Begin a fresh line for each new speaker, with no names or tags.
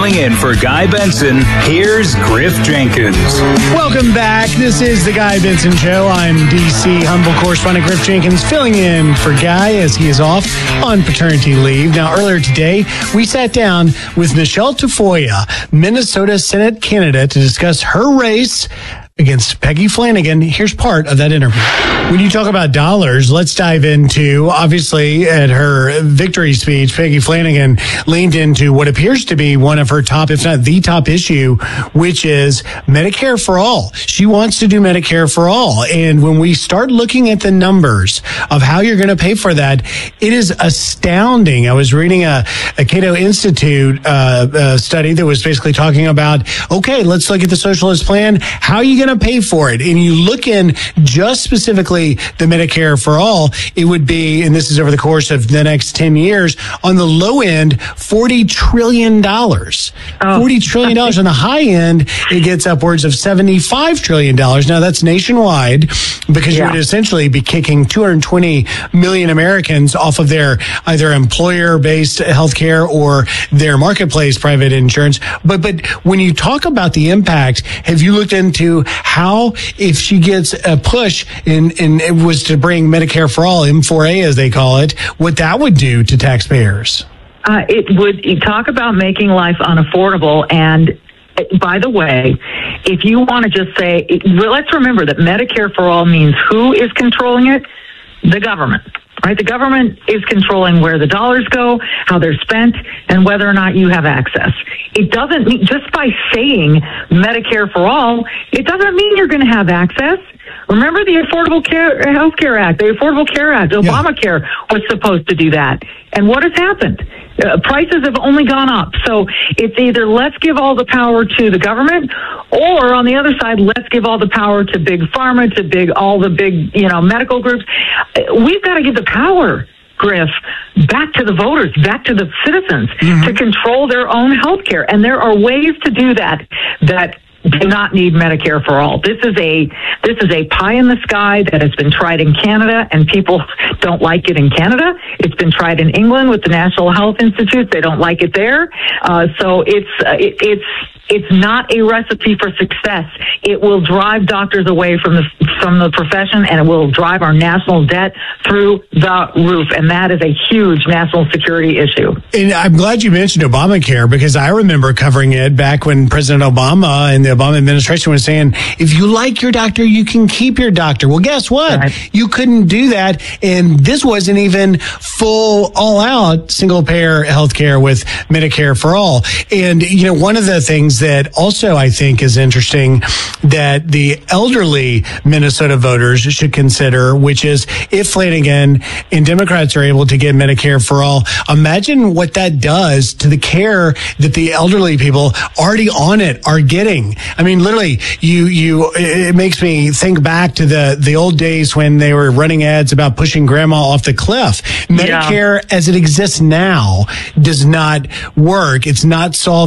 Filling in for Guy Benson, here's Griff Jenkins.
Welcome back. This is the Guy Benson Show. I'm D.C. Humble correspondent Griff Jenkins filling in for Guy as he is off on paternity leave. Now, earlier today, we sat down with Michelle Tafoya, Minnesota Senate candidate, to discuss her race against Peggy Flanagan. Here's part of that interview. When you talk about dollars, let's dive into, obviously, at her victory speech, Peggy Flanagan leaned into what appears to be one of her top, if not the top issue, which is Medicare for all. She wants to do Medicare for all. And when we start looking at the numbers of how you're going to pay for that, it is astounding. I was reading a Cato Institute study that was basically talking about, okay, let's look at the socialist plan. How are you going to pay for it? And you look in just specifically the Medicare for all, it would be, and this is over the course of the next 10 years, on the low end, $40 trillion. $40 trillion. On the high end, it gets upwards of $75 trillion. Now, that's nationwide, because you would essentially be kicking 220 million Americans off of their either employer-based health care or their marketplace private insurance. But when you talk about the impact, have you looked into how, if she gets a push in it was to bring Medicare for all, M4A as they call it, what that would do to taxpayers?
It would. You talk about making life unaffordable. And by the way, if you want to just say, let's remember that Medicare for all means who is controlling it? The government. Right? The government is controlling where the dollars go, how they're spent, and whether or not you have access. It doesn't mean, just by saying Medicare for all, it doesn't mean you're going to have access. Remember the Affordable Health Care Act, the Affordable Care Act, Obamacare was supposed to do that. And what has happened? Prices have only gone up. So it's either let's give all the power to the government, or on the other side, let's give all the power to big pharma, to all the big, medical groups. We've got to give the power, Griff, back to the voters, back to the citizens, to control their own health care. And there are ways to do that do not need Medicare for all. This is a pie in the sky that has been tried in Canada, and people don't like it in Canada. It's been tried in England with the National Health Institute. They don't like it there. So it's not a recipe for success. It will drive doctors away from the profession, and it will drive our national debt through the roof. And that is a huge national security issue. And
I'm glad you mentioned Obamacare, because I remember covering it back when President Obama and the Obama administration was saying, if you like your doctor, you can keep your doctor. Well, guess what? Right. You couldn't do that. And this wasn't even full, all-out single-payer health care with Medicare for all. And, one of the things that also I think is interesting that the elderly Minnesota voters should consider, which is if Flanagan and Democrats are able to get Medicare for all, imagine what that does to the care that the elderly people already on it are getting. I mean, literally, it makes me think back to the old days when they were running ads about pushing grandma off the cliff. Medicare as it exists now does not work. It's not solved.